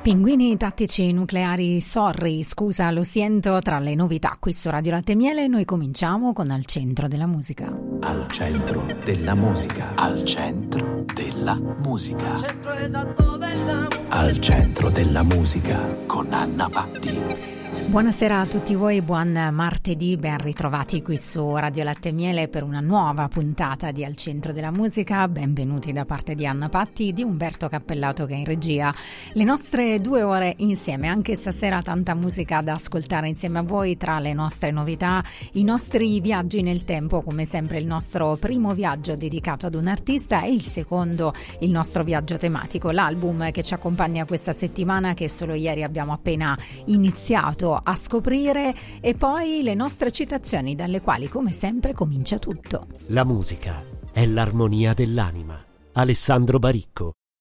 Pinguini tattici nucleari, sorry, scusa, lo sento, tra le novità qui su Radio Latte e Miele. Noi cominciamo con Al centro della musica. Al centro della musica. Al centro della musica. Al centro della musica con Anna Patti. Buonasera a tutti voi, buon martedì, ben ritrovati qui su Radio Latte e Miele per una nuova puntata di Al centro della musica. Benvenuti da parte di Anna Patti, di Umberto Cappellato che è in regia. Le nostre 2 ore insieme, anche stasera tanta musica da ascoltare insieme a voi, tra le nostre novità, i nostri viaggi nel tempo, come sempre il nostro primo viaggio dedicato ad un artista e il secondo il nostro viaggio tematico, l'album che ci accompagna questa settimana che solo ieri abbiamo appena iniziato a scoprire, e poi le nostre citazioni dalle quali come sempre comincia tutto. La musica è l'armonia dell'anima. Alessandro Baricco.